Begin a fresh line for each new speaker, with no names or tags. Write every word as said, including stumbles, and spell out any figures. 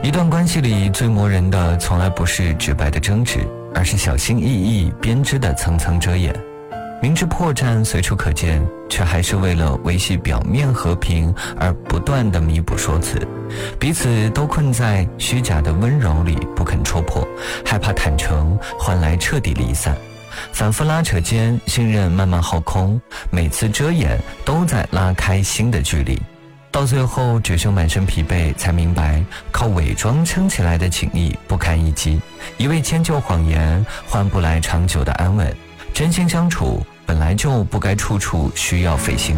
一段关系里最磨人的从来不是直白的争执，而是小心翼翼编织的层层遮掩。明知破绽随处可见，却还是为了维系表面和平而不断的弥补说辞，彼此都困在虚假的温柔里不肯戳破，害怕坦诚换来彻底离散。反复拉扯间，信任慢慢耗空，每次遮掩都在拉开新的距离，到最后只剩满身疲惫，才明白靠伪装撑起来的情谊不堪一击，一味迁就谎言换不来长久的安稳。真心相处本来就不该处处需要费心。